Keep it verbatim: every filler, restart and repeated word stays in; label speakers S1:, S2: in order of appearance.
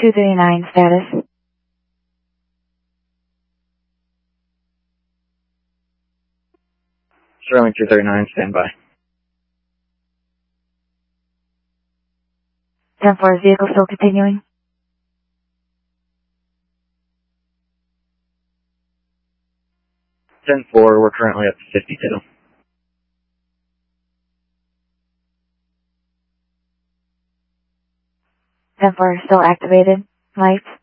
S1: two thirty-nine status.
S2: Sterling two thirty-nine, stand by.
S1: ten four, vehicle still continuing.
S2: ten four, we're currently up to fifty-two.
S1: ten four, still activated. Lights.